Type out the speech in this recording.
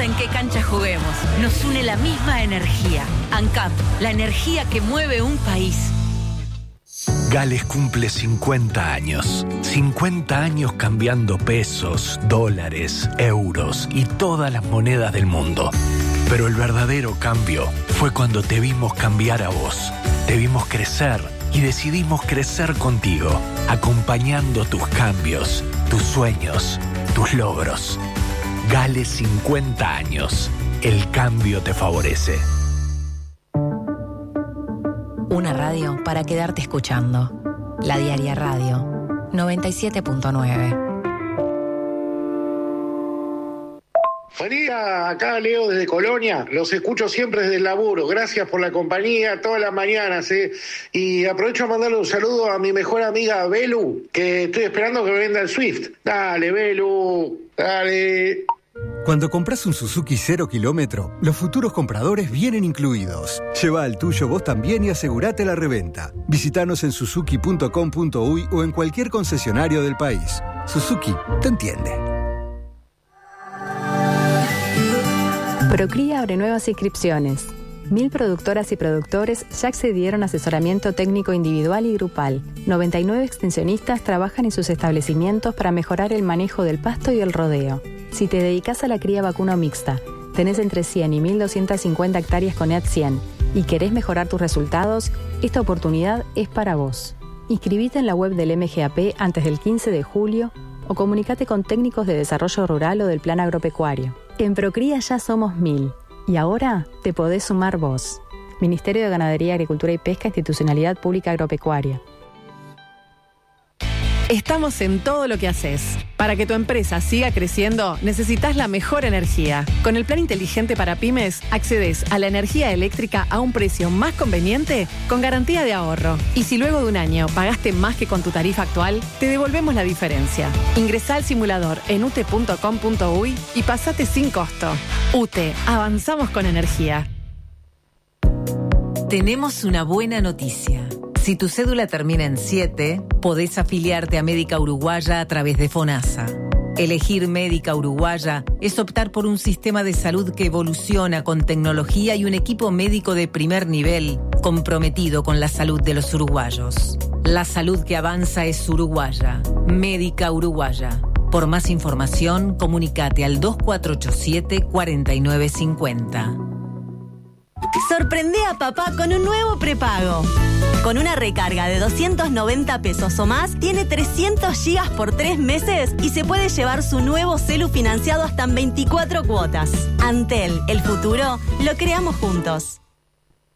en qué cancha juguemos. Nos une la misma energía. ANCAP, la energía que mueve un país. Gales cumple 50 años. 50 años cambiando pesos, dólares, euros y todas las monedas del mundo. Pero el verdadero cambio fue cuando te vimos cambiar a vos. Te vimos crecer y decidimos crecer contigo, acompañando tus cambios, tus sueños, tus logros. Gales 50 años. El cambio te favorece. Una radio para quedarte escuchando. La Diaria Radio 97.9. Buen día, acá Leo desde Colonia, los escucho siempre desde el laburo, gracias por la compañía todas las mañanas, y aprovecho a mandarle un saludo a mi mejor amiga Belu, que estoy esperando que me venda el Swift. Dale, Belu, dale. Cuando compras un Suzuki 0 kilómetro, los futuros compradores vienen incluidos. Lleva el tuyo vos también y asegurate la reventa. Visítanos en suzuki.com.uy o en cualquier concesionario del país. Suzuki te entiende. Procría abre nuevas inscripciones. 1000 productoras y productores ya accedieron a asesoramiento técnico individual y grupal. 99 extensionistas trabajan en sus establecimientos para mejorar el manejo del pasto y el rodeo. Si te dedicas a la cría vacuno mixta, tenés entre 100 y 1250 hectáreas con EAT 100 y querés mejorar tus resultados, esta oportunidad es para vos. Inscribite en la web del MGAP antes del 15 de julio o comunicate con técnicos de desarrollo rural o del plan agropecuario. En Procría ya somos 1000 y ahora te podés sumar vos. Ministerio de Ganadería, Agricultura y Pesca, Institucionalidad Pública Agropecuaria. Estamos en todo lo que haces. Para que tu empresa siga creciendo, necesitas la mejor energía. Con el Plan Inteligente para Pymes, accedes a la energía eléctrica a un precio más conveniente con garantía de ahorro. Y si luego de un año pagaste más que con tu tarifa actual, te devolvemos la diferencia. Ingresá al simulador en ute.com.uy y pasate sin costo. UTE, avanzamos con energía. Tenemos una buena noticia. Si tu cédula termina en 7, podés afiliarte a Médica Uruguaya a través de FONASA. Elegir Médica Uruguaya es optar por un sistema de salud que evoluciona con tecnología y un equipo médico de primer nivel comprometido con la salud de los uruguayos. La salud que avanza es uruguaya. Médica Uruguaya. Por más información, comunicate al 2487-4950. Sorprende a papá con un nuevo prepago. Con una recarga de 290 pesos o más, tiene 300 gigas por 3 meses y se puede llevar su nuevo celu financiado hasta en 24 cuotas. Antel, el futuro, lo creamos juntos.